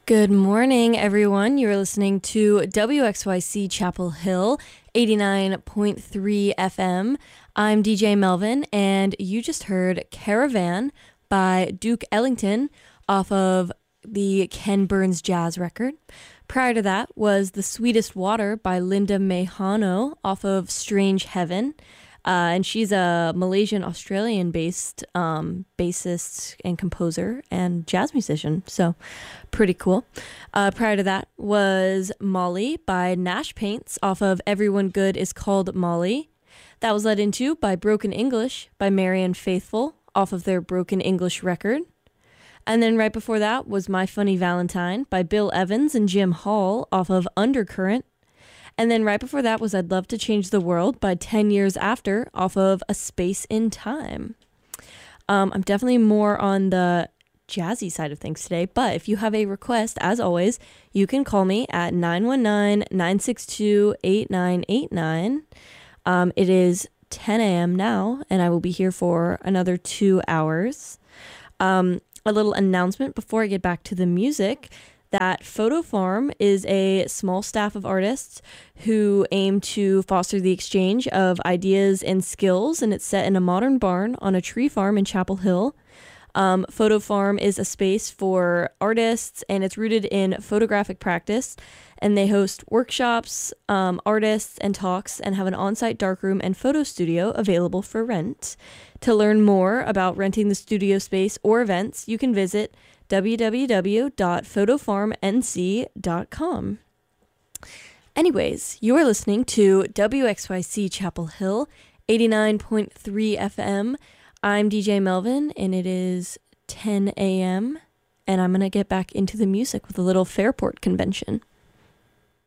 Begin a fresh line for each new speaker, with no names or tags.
Good morning, everyone. You're listening to WXYC Chapel Hill, 89.3 FM. I'm DJ Melvin, and you just heard Caravan by Duke Ellington off of the Ken Burns Jazz record. Prior to that was The Sweetest Water by Linda Mejano off of Strange Heaven. And she's a Malaysian Australian based bassist and composer and jazz musician. So pretty cool. Prior to that was Molly by Nash Paints off of Everyone Good Is Called Molly. That was led into by Broken English by Marianne Faithfull off of their Broken English record. And then right before that was My Funny Valentine by Bill Evans and Jim Hall off of Undercurrent. And then right before that was I'd Love to Change the World by 10 Years After off of A Space in Time. I'm definitely more on the jazzy side of things today, but if you have a request, as always, you can call me at 919-962-8989. It is 10 a.m. now, and I will be here for another 2 hours. A little announcement before I get back to the music, that Photo Farm is a small staff of artists who aim to foster the exchange of ideas and skills, and it's set in a modern barn on a tree farm in Chapel Hill. Photo Farm is a space for artists, and it's rooted in photographic practice, and they host workshops, artists, and talks, and have an on-site darkroom and photo studio available for rent. To learn more about renting the studio space or events, you can visit www.photofarmnc.com. Anyways, you are listening to WXYC Chapel Hill, 89.3 FM. I'm DJ Melvin, and it is 10 a.m., and I'm going to get back into the music with a little Fairport convention.